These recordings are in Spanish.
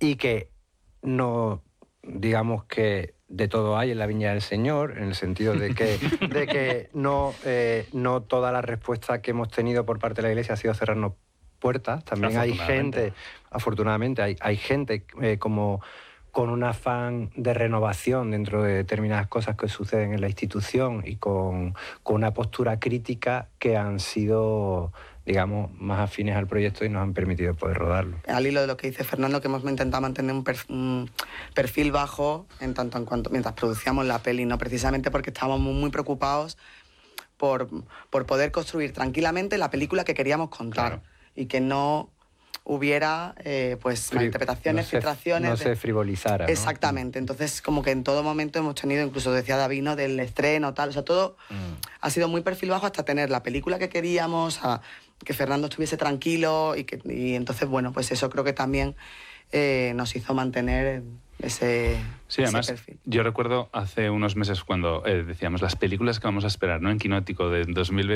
y que no, digamos que de todo hay en la viña del Señor, en el sentido de que no toda la respuesta que hemos tenido por parte de la Iglesia ha sido cerrarnos puertas. También hay gente, afortunadamente, hay gente como con un afán de renovación dentro de determinadas cosas que suceden en la institución y con una postura crítica que han sido, digamos, más afines al proyecto y nos han permitido poder rodarlo. Al hilo de lo que dice Fernando, que hemos intentado mantener un perfil bajo en tanto en cuanto mientras producíamos la peli, ¿no? Precisamente porque estábamos muy preocupados por poder construir tranquilamente la película que queríamos contar, y que no hubiera pues malinterpretaciones, filtraciones. No se frivolizara, ¿no? Exactamente. Entonces, como que en todo momento hemos tenido, incluso decía David, ¿no?, del estreno, tal, o sea, todo ha sido muy perfil bajo hasta tener la película que queríamos, a que Fernando estuviese tranquilo y entonces, bueno, pues eso creo que también nos hizo mantener ese perfil. Yo recuerdo hace unos meses cuando decíamos las películas que vamos a esperar, ¿no?, en Quinótico de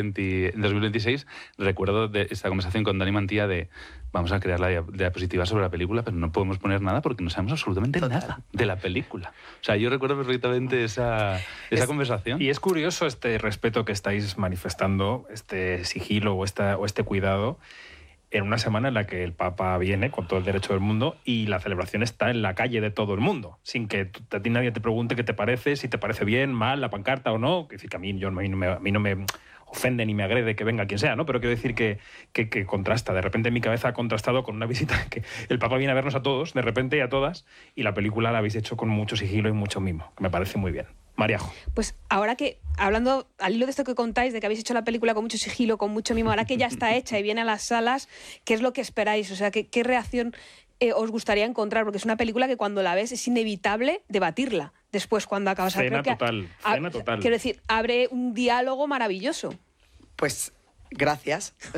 2026, recuerdo de esta conversación con Dani Mantilla de vamos a crear la diapositiva sobre la película, pero no podemos poner nada porque no sabemos absolutamente nada de la película. O sea, yo recuerdo perfectamente esa conversación. Y es curioso este respeto que estáis manifestando, este sigilo o este cuidado, en una semana en la que el Papa viene con todo el derecho del mundo y la celebración está en la calle de todo el mundo, sin que a ti nadie te pregunte qué te parece, si te parece bien, mal, la pancarta o no. Es decir, que a mí no me ofende ni me agrede que venga quien sea, ¿no? Pero quiero decir que contrasta. De repente en mi cabeza ha contrastado con una visita que el Papa viene a vernos a todos, de repente y a todas, y la película la habéis hecho con mucho sigilo y mucho mimo, que me parece muy bien. Mariajo. Pues ahora que, hablando al hilo de esto que contáis, de que habéis hecho la película con mucho sigilo, con mucho mimo, ahora que ya está hecha y viene a las salas, ¿qué es lo que esperáis? O sea, ¿qué reacción os gustaría encontrar? Porque es una película que cuando la ves es inevitable debatirla después cuando acabas. Cena total. Quiero decir, abre un diálogo maravilloso. Pues gracias. O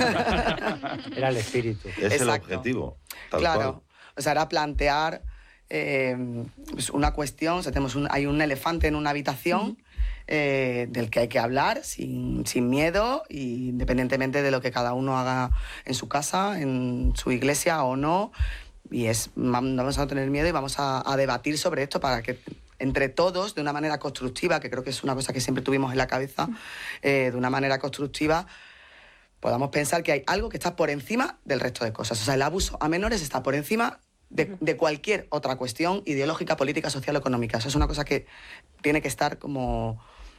sea, era el espíritu. Es el objetivo. Claro. O sea, era plantear pues una cuestión. O sea, hay un elefante en una habitación del que hay que hablar sin miedo, y independientemente de lo que cada uno haga en su casa, en su iglesia o no. Y vamos a no tener miedo y vamos a debatir sobre esto para que entre todos, de una manera constructiva, que creo que es una cosa que siempre tuvimos en la cabeza, de una manera constructiva, podamos pensar que hay algo que está por encima del resto de cosas. O sea, el abuso a menores está por encima de cualquier otra cuestión ideológica, política, social o económica. Eso es una cosa que tiene que estar como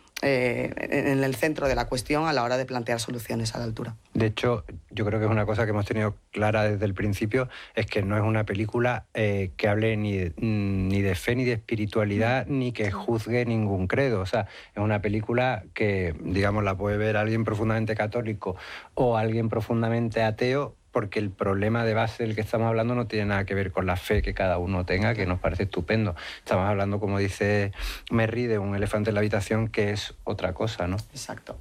en el centro de la cuestión a la hora de plantear soluciones a la altura. De hecho, yo creo que es una cosa que hemos tenido clara desde el principio, es que no es una película que hable ni de fe, ni de espiritualidad, ni que juzgue ningún credo. O sea, es una película que, digamos, la puede ver alguien profundamente católico o alguien profundamente ateo, porque el problema de base del que estamos hablando no tiene nada que ver con la fe que cada uno tenga, que nos parece estupendo. Estamos hablando, como dice Merri, de un elefante en la habitación, que es otra cosa, ¿no? Exacto.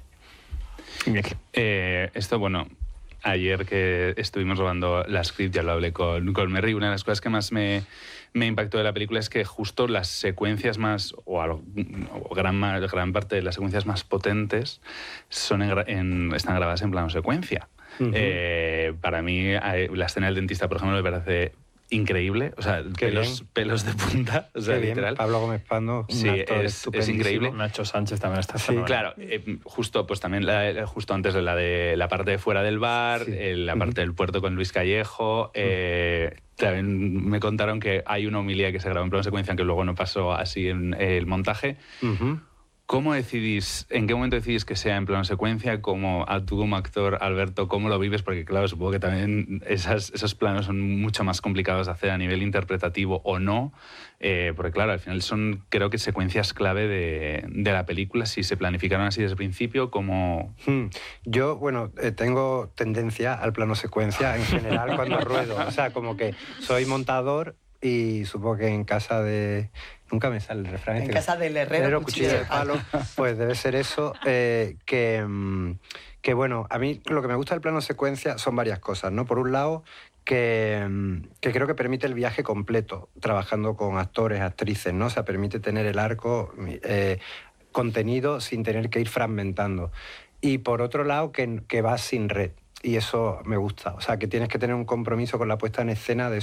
Esto, bueno, ayer que estuvimos robando la script, ya lo hablé con Merri, una de las cosas que más me impactó de la película es que justo las secuencias más, o gran parte de las secuencias más potentes están grabadas en plano secuencia. Para mí, la escena del dentista, por ejemplo, me parece increíble. O sea, pelos de punta, o sea, literal. Pablo Gómez Pando, sí, es increíble. Nacho Sánchez también está fenomenal. Claro, justo pues también justo antes de la parte de fuera del bar, la parte del puerto con Luis Callejo. También me contaron que hay una homilía que se grabó en plano secuencia, que luego no pasó así en el montaje. ¿Cómo decidís, en qué momento decidís que sea en plano secuencia? Tú como actor, Alberto, ¿cómo lo vives? Porque claro, supongo que también esos planos son mucho más complicados de hacer a nivel interpretativo o no, porque claro, al final son, creo que, secuencias clave de la película. Si se planificaron así desde el principio, ¿cómo...? Yo, bueno, tengo tendencia al plano secuencia en general cuando ruedo. O sea, como que soy montador y supongo que en casa de... Nunca me sale el refrán. En casa del herrero, cuchillo de palo. Pues debe ser eso. Que bueno, a mí lo que me gusta del plano secuencia son varias cosas, ¿no? Por un lado, que creo que permite el viaje completo, trabajando con actores, actrices, ¿no? O sea, permite tener el arco contenido sin tener que ir fragmentando. Y por otro lado, que va sin red. Y eso me gusta. O sea, que tienes que tener un compromiso con la puesta en escena de